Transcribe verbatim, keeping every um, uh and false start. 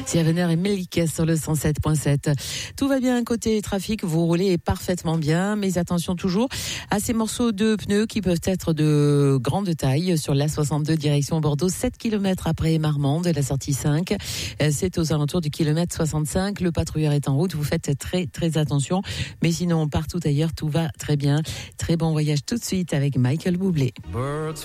Siavener et Melike sur le cent sept virgule sept. Tout va bien côté trafic, vous roulez parfaitement bien, mais attention toujours à ces morceaux de pneus qui peuvent être de grande taille sur l'A soixante-deux direction Bordeaux, sept kilomètres après Marmande, la sortie cinq. C'est aux alentours du kilomètre soixante-cinq. Le patrouilleur est en route, vous faites très très attention. Mais sinon, partout ailleurs, tout va très bien. Très bon voyage tout de suite avec Michael Bublé. Birds